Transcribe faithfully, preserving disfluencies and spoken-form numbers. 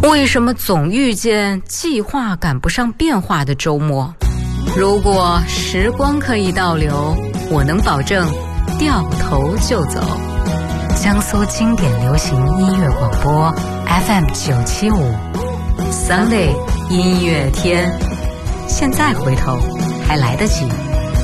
为什么总遇见计划赶不上变化的周末？如果时光可以倒流，我能保证掉头就走。江苏经典流行音乐广播 F M 九七五 Sunday 音乐天，现在回头还来得及。